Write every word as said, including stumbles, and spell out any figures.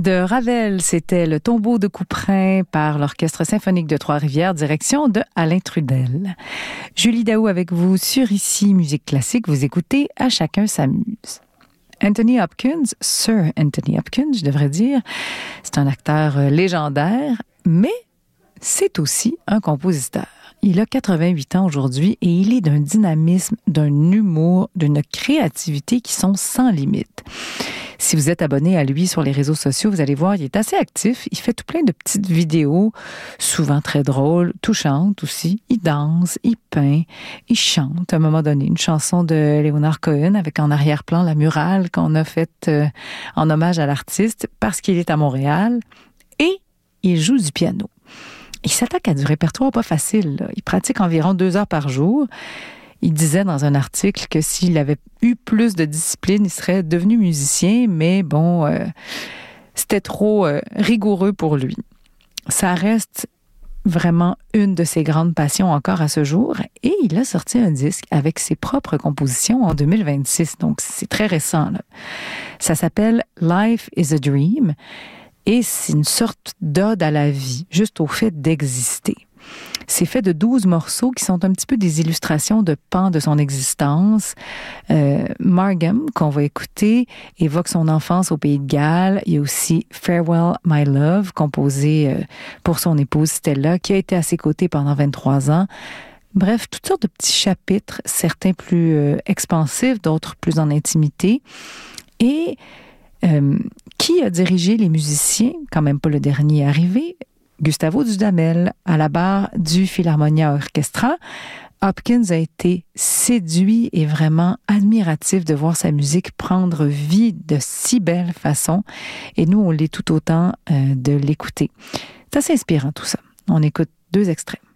De Ravel, c'était le tombeau de Couperin par l'Orchestre symphonique de Trois-Rivières, direction de Alain Trudel. Julie Daou avec vous sur Ici Musique Classique. Vous écoutez À chacun s'amuse. Anthony Hopkins, Sir Anthony Hopkins, je devrais dire, c'est un acteur légendaire, mais c'est aussi un compositeur. Il a quatre-vingt-huit ans aujourd'hui et il est d'un dynamisme, d'un humour, d'une créativité qui sont sans limite. Si vous êtes abonné à lui sur les réseaux sociaux, vous allez voir, il est assez actif. Il fait tout plein de petites vidéos, souvent très drôles, touchantes aussi. Il danse, il peint, il chante. À un moment donné, une chanson de Leonard Cohen avec en arrière-plan la murale qu'on a faite euh, en hommage à l'artiste parce qu'il est à Montréal. Et il joue du piano. Il s'attaque à du répertoire pas facile, là. Il pratique environ deux heures par jour. Il disait dans un article que s'il avait eu plus de discipline, il serait devenu musicien, mais bon, euh, c'était trop euh, rigoureux pour lui. Ça reste vraiment une de ses grandes passions encore à ce jour, et il a sorti un disque avec ses propres compositions en deux mille vingt-six, donc c'est très récent, là. Ça s'appelle « Life is a Dream », et c'est une sorte d'ode à la vie, juste au fait d'exister. C'est fait de douze morceaux qui sont un petit peu des illustrations de pans de son existence. Euh, Margam, qu'on va écouter, évoque son enfance au Pays de Galles. Il y a aussi Farewell My Love, composé euh, pour son épouse Stella, qui a été à ses côtés pendant vingt-trois ans. Bref, toutes sortes de petits chapitres, certains plus euh, expansifs, d'autres plus en intimité. Et euh, qui a dirigé les musiciens, quand même pas le dernier arrivé, Gustavo Dudamel, à la barre du Philharmonia Orchestra. Hopkins a été séduit et vraiment admiratif de voir sa musique prendre vie de si belle façon. Et nous, on l'est tout autant euh, de l'écouter. C'est assez inspirant tout ça. On écoute deux extraits.